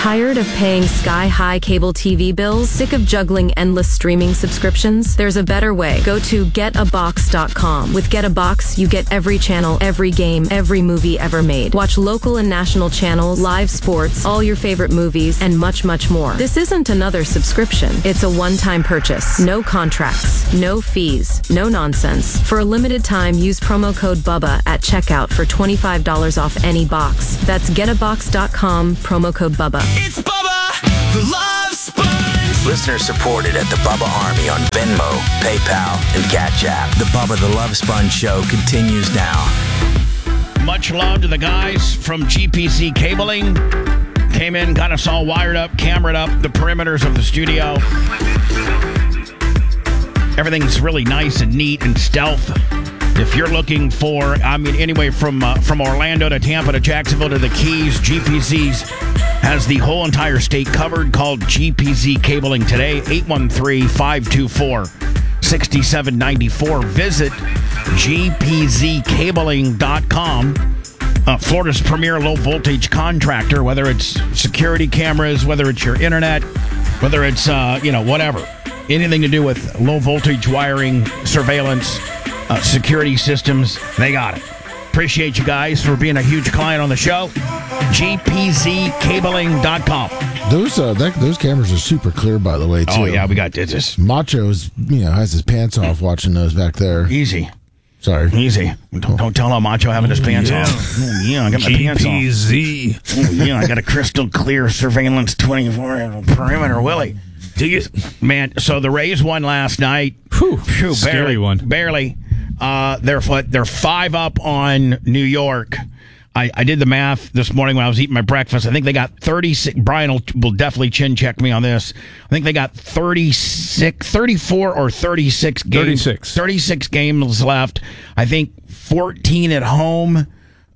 Tired of paying sky-high cable TV bills? Sick of juggling endless streaming subscriptions? There's a better way. Go to getabox.com. With Get a Box, you get every channel, every game, every movie ever made. Watch local and national channels, live sports, all your favorite movies, and much, much more. This isn't another subscription. It's a one-time purchase. No contracts, no fees, no nonsense. For a limited time, use promo code BUBBA at checkout for $25 off any box. That's getabox.com, promo code BUBBA. It's Bubba, the Love Sponge. Listener supported at the Bubba Army on Venmo, PayPal, and Cash App. The Bubba the Love Sponge show continues now. Much love to the guys from GPC Cabling. Came in, got us all wired up, cameraed up, the perimeters of the studio. Everything's really nice and neat and stealth. If you're looking for, anyway, from Orlando to Tampa to Jacksonville to the Keys, GPC's has the whole entire state covered. Called GPC Cabling today, 813-524-6794. Visit gpzcabling.com. Florida's premier low-voltage contractor, whether it's security cameras, whether it's your internet, whether it's, whatever. Anything to do with low-voltage wiring, surveillance, security systems, they got it. Appreciate you guys for being a huge client on the show. gpzcabling.com. Those cameras are super clear, by the way, too. Oh, yeah, we got this. Macho's, has his pants off watching those back there. Easy. Sorry. Easy. Don't tell him Macho having his pants off. Oh, yeah, I got my pants off. GPZ. Oh, yeah, I got a crystal clear surveillance 24 perimeter Willie. Man, so the Rays won last night. Whew, barely, scary one. Barely. They're 5 up on New York. I did the math this morning when I was eating my breakfast. I think they got 36. Brian will definitely chin check me on this. I think they got 34 or 36 games. 36 games left. I think 14 at home,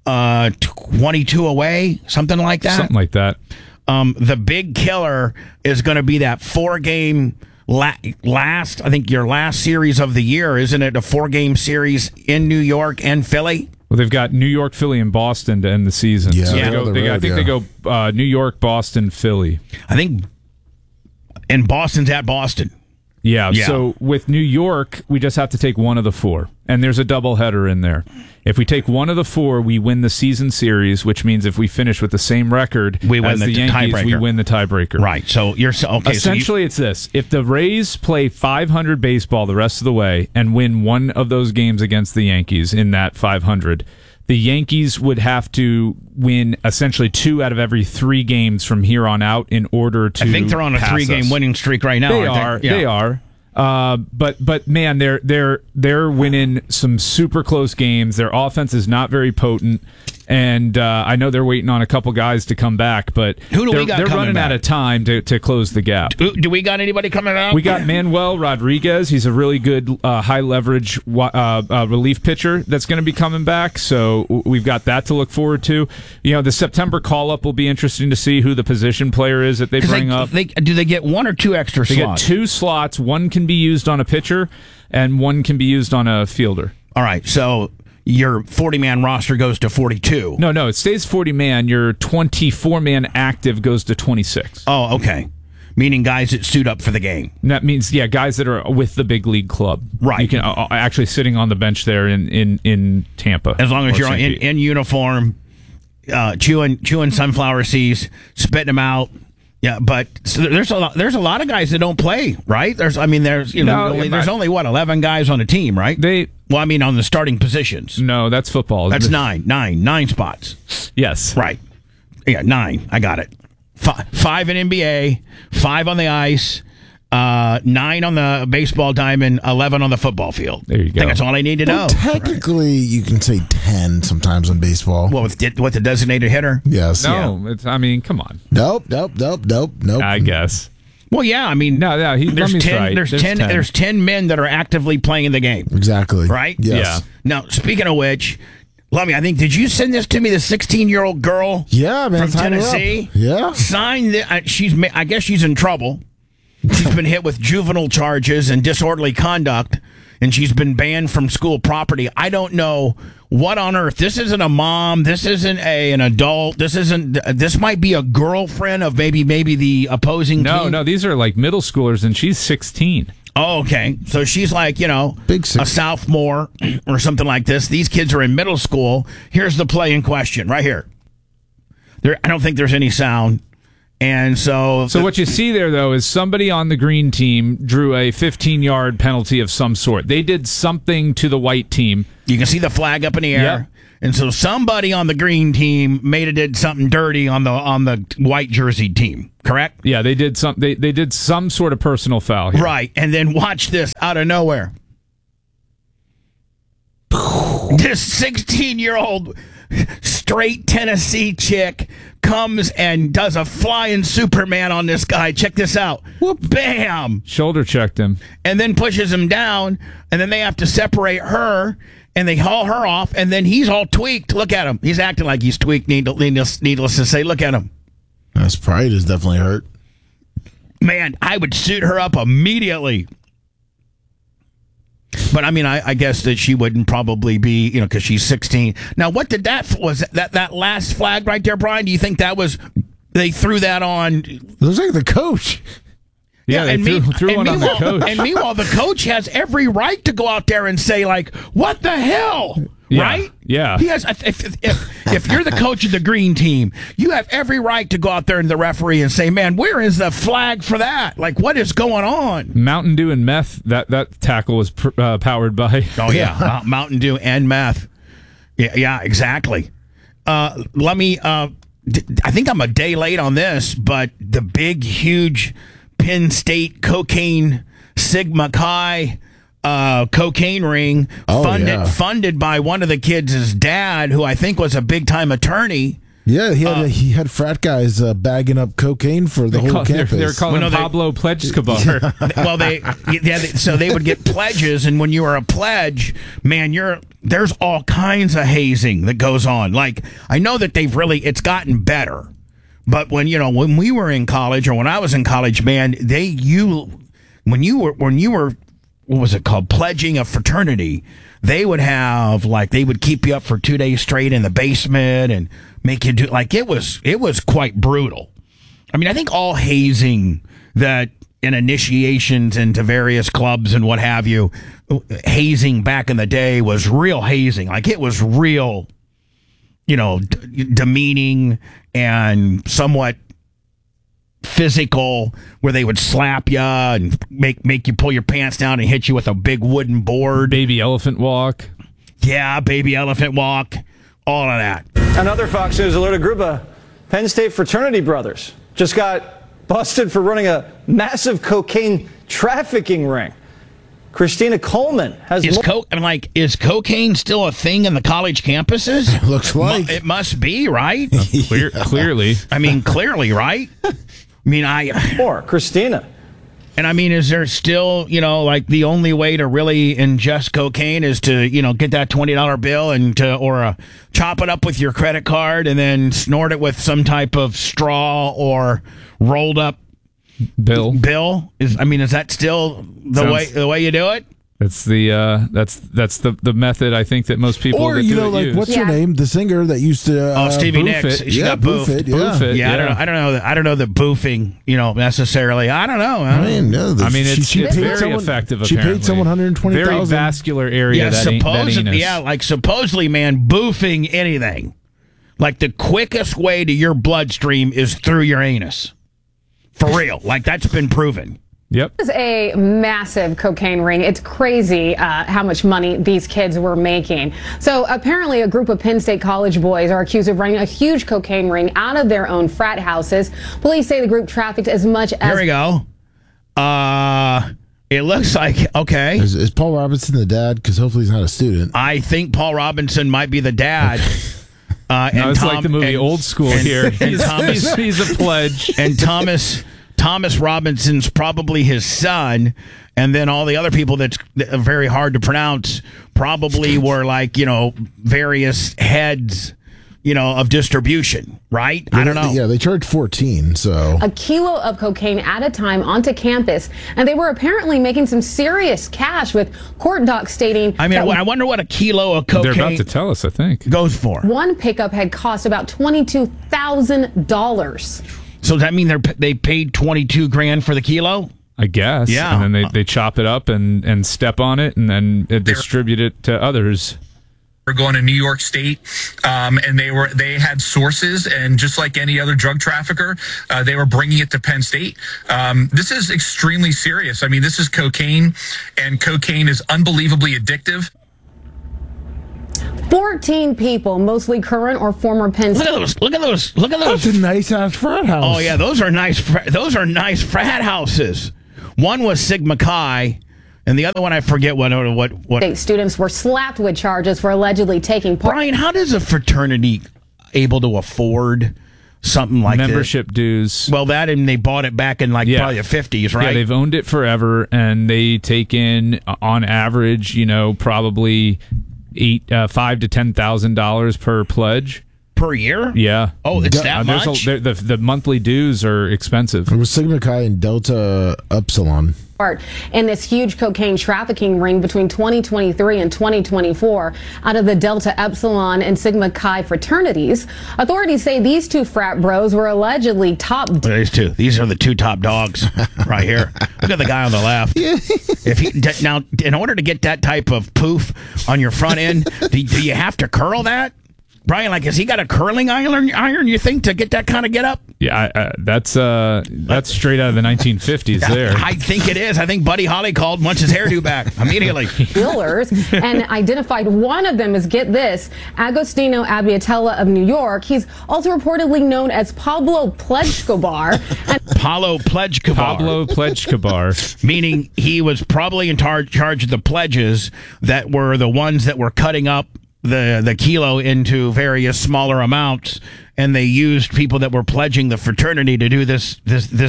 22 away, something like that. Something like that. The big killer is going to be that 4-game last, I think your last series of the year, isn't it? A 4-game series in New York and Philly? Well, they've got New York, Philly, and Boston to end the season. Yeah, so I think they go New York, Boston, Philly. I think, and Boston's at Boston. Yeah, so with New York, we just have to take one of the 4. And there's a doubleheader in there. If we take one of the 4, we win the season series, which means if we finish with the same record we win as the Yankees, tiebreaker. we win the tiebreaker. Right. So you're okay. Essentially, it's this. If the Rays play 500 baseball the rest of the way and win one of those games against the Yankees in that 500, the Yankees would have to win essentially 2 out of every 3 games from here on out in order to I think they're on a 3-game winning streak right now. They are. But man, they're winning some super close games. Their offense is not very potent, and I know they're waiting on a couple guys to come back. But who do we got? They're running back? out of time to close the gap. Do we got anybody coming out? We got Manuel Rodriguez. He's a really good high leverage relief pitcher that's going to be coming back. So we've got that to look forward to. The September call up will be interesting to see who the position player is that they bring up. Do they get 1 or 2 extra slots? They get 2 slots. One can be used on a pitcher, and one can be used on a fielder. All right, so your 40-man roster goes to 42. No, it stays 40-man. Your 24-man active goes to 26. Oh, okay. Meaning guys that suit up for the game. And that means, guys that are with the big league club. Right. You can actually sitting on the bench there in Tampa. As long as you're in uniform, chewing sunflower seeds, spitting them out. Yeah, but there's a lot of guys that don't play, right? There's only 11 guys on a team, right? On the starting positions. No, that's football. That's 9 spots. Yes, right. Yeah, 9. I got it. 5 in NBA, 5 on the ice, 9 on the baseball diamond, 11 on the football field. There you go. I think that's all I need to know. Technically, you can say 10 sometimes in baseball. Well, with the designated hitter? Yes. No, come on. Nope. I guess. Well, yeah, there's 10. Right. There's 10 men that are actively playing in the game. Exactly. Right? Yes. Yeah. Now, speaking of which, Lummy, I think, did you send this to me, the 16-year-old girl? Yeah, man. From Tennessee? Yeah. Signed I guess she's in trouble. She's been hit with juvenile charges and disorderly conduct, and she's been banned from school property. I don't know what on earth? This isn't a mom. This isn't an adult. This might be a girlfriend of maybe the opposing team. No, these are like middle schoolers, and she's 16. Oh, okay. So she's like, Big a sophomore or something like this. These kids are in middle school. Here's the play in question right here. I don't think there's any sound. And so what you see there, though, is somebody on the green team drew a 15-yard penalty of some sort. They did something to the white team. You can see the flag up in the air. Yep. And so somebody on the green team did something dirty on the white jersey team, correct? Yeah, they did some sort of personal foul here. Right. And then watch this out of nowhere. This 16-year-old straight Tennessee chick comes and does a flying Superman on this guy. Check this out. Whoop. Bam. Shoulder checked him. And then pushes him down, and then they have to separate her, and they haul her off, and then he's all tweaked. Look at him. He's acting like he's tweaked, needless to say. Look at him. His pride is definitely hurt. Man, I would suit her up immediately. But I mean, I guess that she wouldn't probably be, because she's 16. Now, what did that last flag right there, Brian? Do you think that was they threw that on? It looks like the coach. Yeah, they threw one on the coach. And meanwhile, the coach has every right to go out there and say, like, what the hell? Yeah, right? Yeah. He has. If you're the coach of the green team, you have every right to go out there and the referee and say, man, where is the flag for that? Like, what is going on? Mountain Dew and meth, that tackle was powered by. Oh, yeah. Mountain Dew and meth. Yeah, exactly. Let me, I think I'm a day late on this, but the big, huge Penn State cocaine Sigma Chi cocaine ring funded by one of the kids' dad, who I think was a big-time attorney. Yeah, he had frat guys bagging up cocaine for the whole campus. They're calling him Pablo Pledge-Escobar. Well, so they would get pledges, and when you were a pledge, man, there's all kinds of hazing that goes on. Like, I know that it's gotten better, but when we were in college, or when I was in college, man, when you were what was it called? Pledging a fraternity. They would keep you up for 2 days straight in the basement and make you do, like, it was quite brutal. I mean, I think all hazing and initiations into various clubs and what have you, hazing back in the day was real hazing. Like, it was real, demeaning and somewhat physical, where they would slap you and make you pull your pants down and hit you with a big wooden board. Baby elephant walk. Yeah, baby elephant walk. All of that. Another Fox News alert: a group of Penn State fraternity brothers just got busted for running a massive cocaine trafficking ring. Christina Coleman has. Is cocaine still a thing in the college campuses? Looks like it must be, right? Clearly. I mean, clearly, right? More Christina. And I mean, is there still, the only way to really ingest cocaine is to, get that $20 bill or chop it up with your credit card and then snort it with some type of straw or rolled up bill? Is that still the way you do it? That's the method I think that most people that do it use. What's her name? The singer that used to Stevie Nicks. She got boofed. Boof it. I don't know the boofing, necessarily. I don't know. It's very effective. She paid someone $120,000. Very vascular area. Yeah, supposedly, supposedly, man, boofing anything, like the quickest way to your bloodstream is through your anus. For real, like that's been proven. Yep. This is a massive cocaine ring. It's crazy how much money these kids were making. So apparently a group of Penn State college boys are accused of running a huge cocaine ring out of their own frat houses. Police say the group trafficked as much as... Here we go. It looks like, okay. Is Paul Robinson the dad? Because hopefully he's not a student. I think Paul Robinson might be the dad. No, it's like the movie Old School here. He's a pledge. And Thomas Robinson's probably his son, and then all the other people that are very hard to pronounce probably were various heads of distribution, right? I don't know. Yeah, they charge 14, so. A kilo of cocaine at a time onto campus, and they were apparently making some serious cash, with court docs stating I mean, I wonder what a kilo of cocaine They're about to tell us, I think. goes for. one pickup had cost about $22,000. So does that mean they paid $22,000 for the kilo? I guess. Yeah. And then they chop it up and step on it and then distribute it to others. We're going to New York State, and they had sources, and just like any other drug trafficker, they were bringing it to Penn State. This is extremely serious. I mean, this is cocaine, and cocaine is unbelievably addictive. 14 people, mostly current or former Penn State. Look at those. That's a nice ass frat house. Oh yeah, those are nice frat houses. One was Sigma Chi, and the other one I forget what. State students were slapped with charges for allegedly taking part. Brian, how does a fraternity able to afford something like membership dues? Well, that, and they bought it back in probably the 50s, right? Yeah, they've owned it forever, and they take in on average, probably $5,000 to $10,000 per pledge per year. Yeah. Oh, it's that much. The monthly dues are expensive. It was Sigma Chi and Delta Upsilon. In this huge cocaine trafficking ring between 2023 and 2024 out of the Delta Epsilon and Sigma Chi fraternities. Authorities say these two frat bros were allegedly top. These two. These are the two top dogs right here. Look at the guy on the left. Now, in order to get that type of poof on your front end, do you have to curl that? Brian, has he got a curling iron, you think, to get that kind of get up? Yeah, that's straight out of the 1950s there. I think it is. I think Buddy Holly called, wants his hairdo back immediately. Dealers, and identified one of them as, get this, Agostino Abiatella of New York. He's also reportedly known as Pablo Plejkobar. Pablo Plejkobar. Meaning he was probably in charge of the pledges that were the ones that were cutting up the kilo into various smaller amounts, and they used people that were pledging the fraternity to do this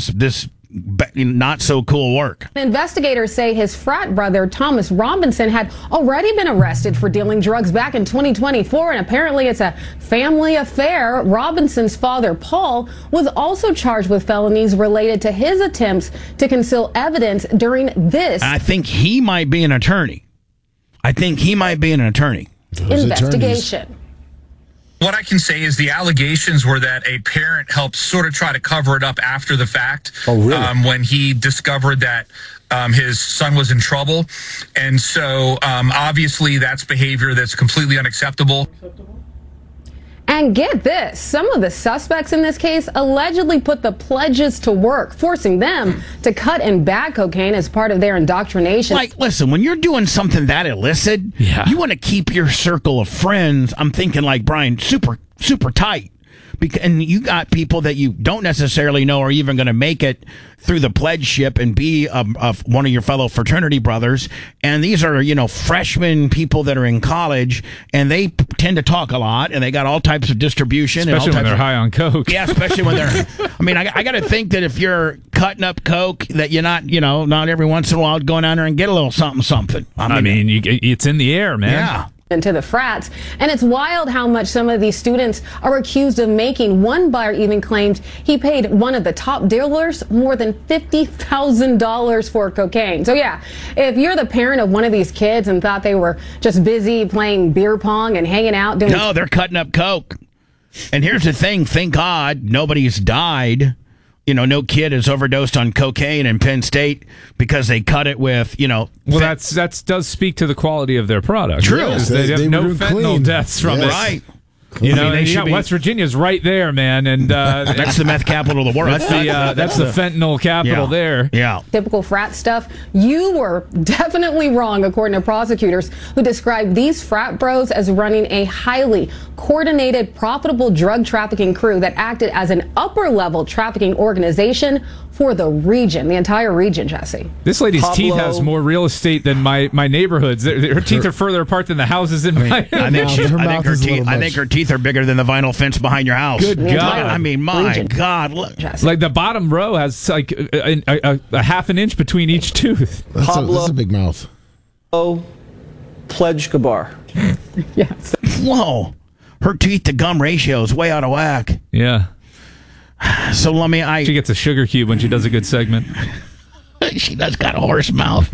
not so cool work. Investigators say his frat brother Thomas Robinson had already been arrested for dealing drugs back in 2024, and apparently it's a family affair. Robinson's father, Paul, was also charged with felonies related to his attempts to conceal evidence during this. I think he might be an attorney. Investigation. What I can say is the allegations were that a parent helped sort of try to cover it up after the fact. Oh, really? When he discovered that his son was in trouble. And so obviously that's behavior that's completely unacceptable. And get this, some of the suspects in this case allegedly put the pledges to work, forcing them to cut and bag cocaine as part of their indoctrination. Listen, when you're doing something that illicit, you want to keep your circle of friends, I'm thinking Brian, super, super tight. And you got people that you don't necessarily know are even going to make it through the pledge ship and be one of your fellow fraternity brothers. And these are, freshmen people that are in college, and they tend to talk a lot, and they got all types of distribution. Especially when they're high on coke. Yeah, especially when they're... I mean, I got to think that if you're cutting up coke, that you're not, not every once in a while going down there and get a little something. I mean it's in the air, man. Yeah. Into the frats. And it's wild how much some of these students are accused of making. One buyer even claimed he paid one of the top dealers more than $50,000 for cocaine. So yeah, if you're the parent of one of these kids and thought they were just busy playing beer pong and hanging out doing... No, they're cutting up coke. And here's the thing, thank God nobody's died. No kid has overdosed on cocaine in Penn State because they cut it with, Well, that does speak to the quality of their product. True. Yes, they have no fentanyl deaths from it. Right. West Virginia's right there, man, and that's the meth capital of the world. That's the fentanyl capital there. Yeah. Typical frat stuff. You were definitely wrong, according to prosecutors who described these frat bros as running a highly coordinated, profitable drug trafficking crew that acted as an upper-level trafficking organization for the region, the entire region, Jesse. This lady's teeth has more real estate than my neighborhoods. Her teeth are further apart than the houses in my... I think her teeth are bigger than the vinyl fence behind your house. Good God. I mean, my God. Look. Like the bottom row has a half an inch between each tooth. That's a big mouth. Plejkobar. Yes. Whoa. her teeth to gum ratio is way out of whack. Yeah. So let me. She gets a sugar cube when she does a good segment. She does got a horse mouth.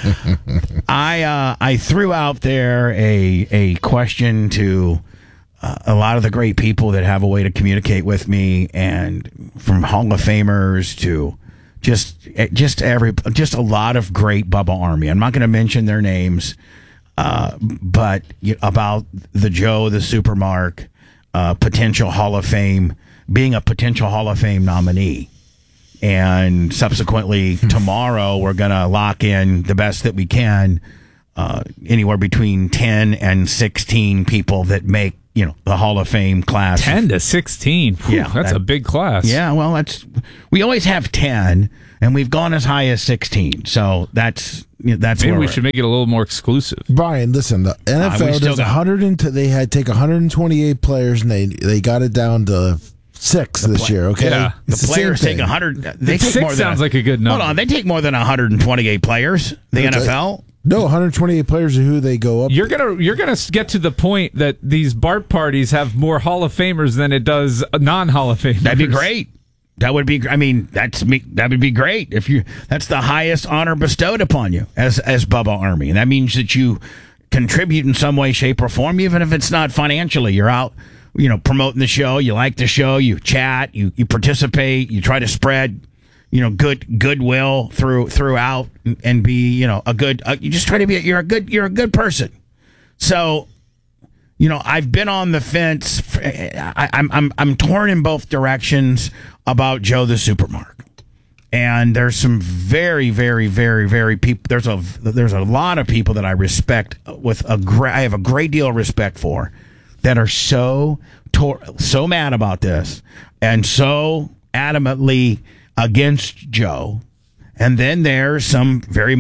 I threw out there a question to a lot of the great people that have a way to communicate with me, and from Hall of Famers to just a lot of great Bubba Army. I'm not going to mention their names, but about the Joe, the Supermark, potential Hall of Fame, being a potential Hall of Fame nominee. And subsequently, tomorrow, we're going to lock in the best that we can, anywhere between 10 and 16 people that make, the Hall of Fame class. 10 to 16? Whew, yeah. That's a big class. Yeah, well, we always have 10, and we've gone as high as 16. So that's maybe we should make it a little more exclusive. Brian, listen, the NFL does they take 128 players, and they got it down to 6 this year, okay? Yeah. The players take 100. They take 6 more sounds like a good number. Hold on, they take more than 128 players, the NFL? No, 128 players are who they go up. You're gonna get to the point that these BART parties have more Hall of Famers than it does non-Hall of Famers. That'd be great. That would be. I mean, that would be great if you. That's the highest honor bestowed upon you as Bubba Army, and that means that you contribute in some way, shape, or form, even if it's not financially. You're out, promoting the show. You like the show. You chat. You participate. You try to spread, goodwill throughout, and be, a good. You just try to be. You're a good person. So, I've been on the fence. I'm torn in both directions about Joe the Supermark, and there's some very, very, very, very people. There's a lot of people that I respect I have a great deal of respect for, that are so mad about this and so adamantly against Joe. And then there's some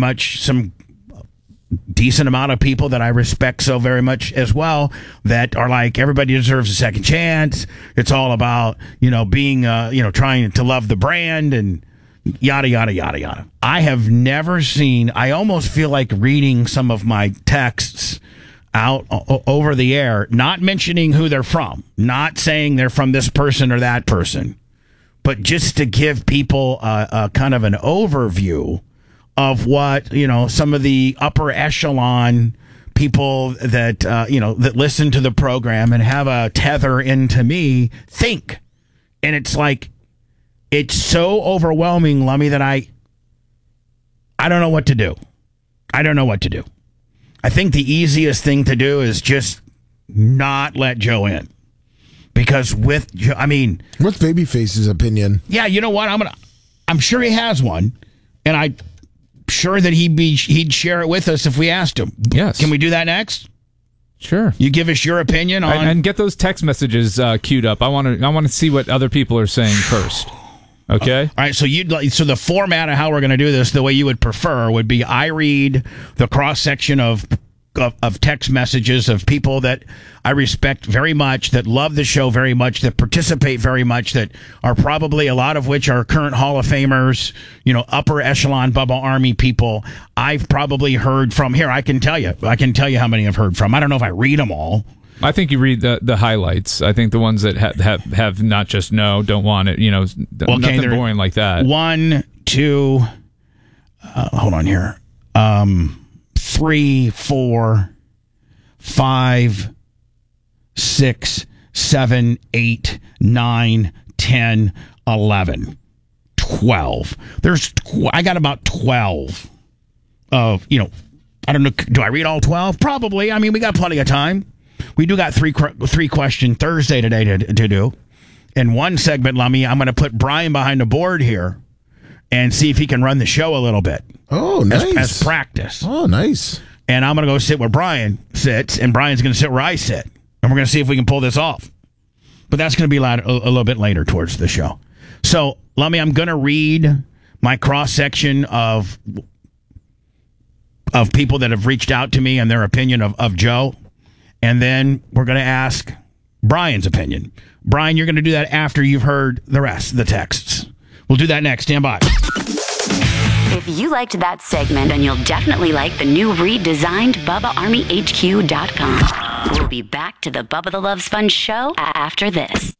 decent amount of people that I respect so very much as well, that are like, everybody deserves a second chance. It's all about, being, trying to love the brand and yada, yada, yada, yada. I have never seen, I almost feel like reading some of my texts out over the air, not mentioning who they're from, not saying they're from this person or that person, but just to give people a kind of an overview of what, some of the upper echelon people that, that listen to the program and have a tether into me think. And it's like, it's so overwhelming, Lummy, that I don't know what to do. I don't know what to do. I think the easiest thing to do is just not let Joe in. Because with Joe, what's Babyface's opinion? Yeah, you know what? I'm sure he has one. And I'm sure that he'd share it with us if we asked him. Yes. Can we do that next? Sure. You give us your opinion on, and get those text messages queued up. I want to see what other people are saying first. Okay. All right. So so the format of how we're going to do this, the way you would prefer, would be I read the cross section of text messages of people that I respect very much, that love the show very much, that participate very much, that are probably, a lot of which are current Hall of Famers, upper echelon Bubba Army people. I've probably heard from here. I can tell you how many I've heard from. I don't know if I read them all. I think you read the highlights. I think the ones that have not just don't want it, nothing boring like that. 1, 2, hold on here. 3, 4, 5, 6, 7, 8, 9, 10, 11, 12. I got about 12 of, I don't know. Do I read all 12? Probably. We got plenty of time. We do got three question Thursday today to do. In one segment, Lummy, I'm going to put Brian behind the board here and see if he can run the show a little bit. Oh, nice. As practice. Oh, nice. And I'm going to go sit where Brian sits, and Brian's going to sit where I sit. And we're going to see if we can pull this off. But that's going to be a little bit later towards the show. So, Lummy, I'm going to read my cross-section of people that have reached out to me and their opinion of Joe. And then we're going to ask Brian's opinion. Brian, you're going to do that after you've heard the rest of the texts. We'll do that next. Stand by. If you liked that segment, then you'll definitely like the new redesigned BubbaArmyHQ.com. We'll be back to the Bubba the Love Sponge show after this.